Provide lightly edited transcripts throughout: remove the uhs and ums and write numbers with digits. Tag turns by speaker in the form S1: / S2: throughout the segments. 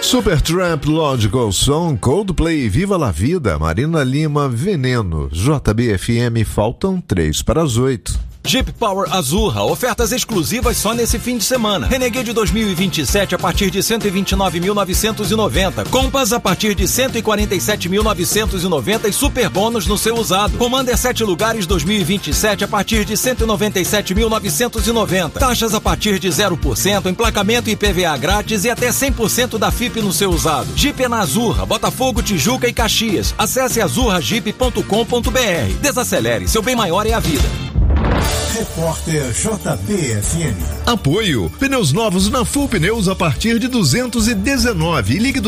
S1: Supertramp, Logical Song, Coldplay, Viva la Vida, Marina Lima, Veneno, JBFM, faltam 3 para as 8.
S2: Jeep Power Azurra, ofertas exclusivas só nesse fim de semana. Renegade 2027 a partir de 129.990. Compass a partir de 147.990 e super bônus no seu usado. Commander 7 lugares 2027 a partir de 197.990. Taxas a partir de 0%, emplacamento e IPVA grátis e até 100% da FIP no seu usado. Jeep é na Azurra, Botafogo, Tijuca e Caxias. Acesse azurrajeep.com.br. Desacelere, seu bem maior é a vida.
S3: Repórter JBFM.
S1: Apoio. Pneus novos na Full Pneus a partir de 219. Ligue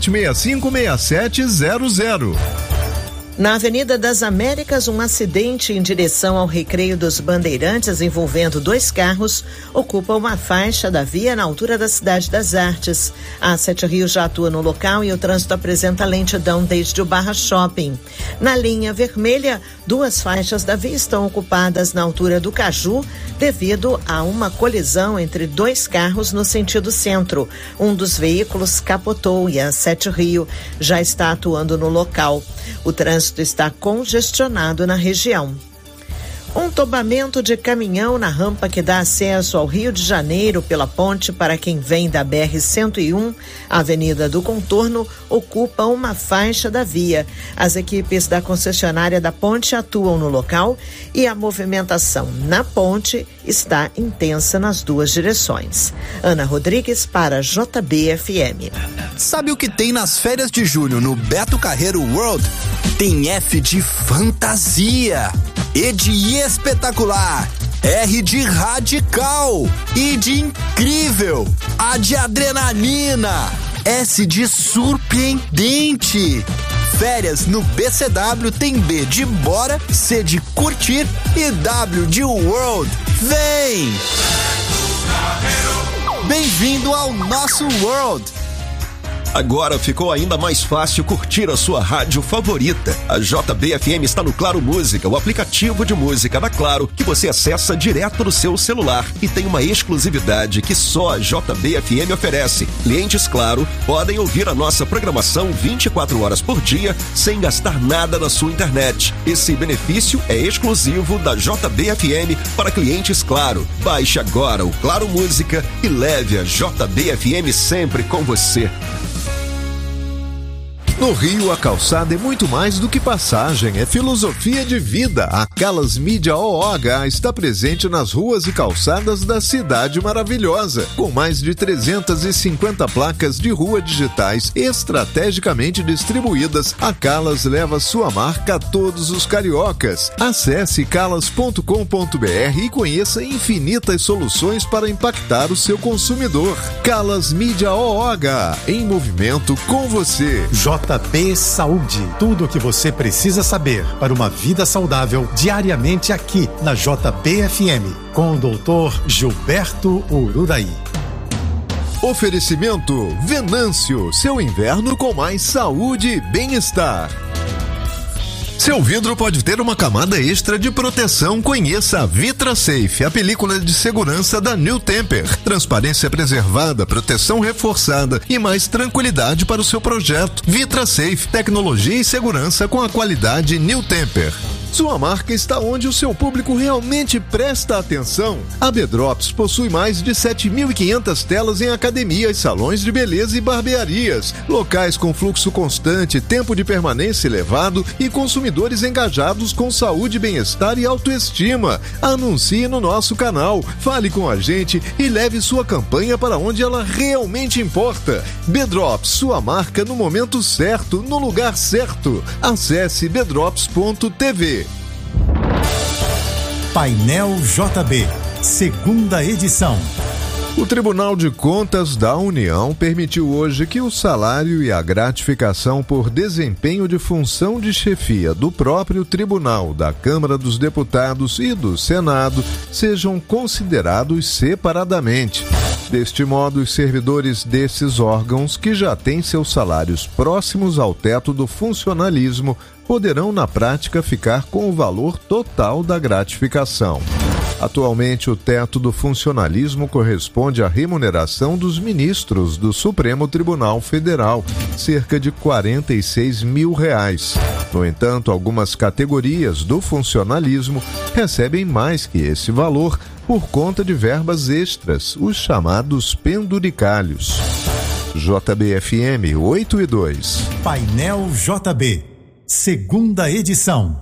S1: 27656700.
S4: Na Avenida das Américas, um acidente em direção ao Recreio dos Bandeirantes envolvendo 2 carros ocupa uma faixa da via na altura da Cidade das Artes. A Sete Rios já atua no local e o trânsito apresenta lentidão desde o Barra Shopping. Na linha vermelha, 2 faixas da via estão ocupadas na altura do Caju devido a uma colisão entre 2 carros no sentido centro. Um dos veículos capotou e a Sete Rio já está atuando no local. O trânsito está congestionado na região. Um tombamento de caminhão na rampa que dá acesso ao Rio de Janeiro pela ponte para quem vem da BR-101, a Avenida do Contorno, ocupa uma faixa da via. As equipes da concessionária da ponte atuam no local e a movimentação na ponte está intensa nas 2 direções. Ana Rodrigues para JBFM.
S5: Sabe o que tem nas férias de julho no Beto Carreiro World? Tem F de fantasia, E de espetacular, R de radical, I de incrível, A de adrenalina, S de surpreendente. Férias no BCW tem B de bora, C de curtir e W de world. Vem! Bem-vindo ao nosso world!
S6: Agora ficou ainda mais fácil curtir a sua rádio favorita. A JBFM está no Claro Música, o aplicativo de música da Claro, que você acessa direto no seu celular e tem uma exclusividade que só a JBFM oferece. Clientes Claro podem ouvir a nossa programação 24 horas por dia sem gastar nada na sua internet. Esse benefício é exclusivo da JBFM para clientes Claro. Baixe agora o Claro Música e leve a JBFM sempre com você.
S1: No Rio, a calçada é muito mais do que passagem, é filosofia de vida. A Calas Mídia OOH está presente nas ruas e calçadas da cidade maravilhosa. Com mais de 350 placas de rua digitais estrategicamente distribuídas, a Calas leva sua marca a todos os cariocas. Acesse calas.com.br e conheça infinitas soluções para impactar o seu consumidor. Calas Mídia OOH, em movimento com você.
S3: JB Saúde, tudo o que você precisa saber para uma vida saudável diariamente aqui na JBFM, com o Dr. Gilberto Ururaí.
S1: Oferecimento Venâncio, seu inverno com mais saúde e bem-estar. Seu vidro pode ter uma camada extra de proteção. Conheça a VitraSafe, a película de segurança da New Temper. Transparência preservada, proteção reforçada e mais tranquilidade para o seu projeto. VitraSafe, tecnologia e segurança com a qualidade New Temper. Sua marca está onde o seu público realmente presta atenção. A B-Drops possui mais de 7.500 telas em academias, salões de beleza e barbearias, locais com fluxo constante, tempo de permanência elevado e consumidores engajados com saúde, bem-estar e autoestima. Anuncie no nosso canal, fale com a gente e leve sua campanha para onde ela realmente importa. B-Drops, sua marca no momento certo, no lugar certo. Acesse bdrops.tv.
S3: Painel JB, segunda edição.
S1: O Tribunal de Contas da União permitiu hoje que o salário e a gratificação por desempenho de função de chefia do próprio Tribunal, da Câmara dos Deputados e do Senado sejam considerados separadamente. Deste modo, os servidores desses órgãos, que já têm seus salários próximos ao teto do funcionalismo, poderão, na prática, ficar com o valor total da gratificação. Atualmente, o teto do funcionalismo corresponde à remuneração dos ministros do Supremo Tribunal Federal, cerca de R$46 mil. No entanto, algumas categorias do funcionalismo recebem mais que esse valor por conta de verbas extras, os chamados penduricalhos. JBFM 8 e 2.
S3: Painel JB, segunda edição.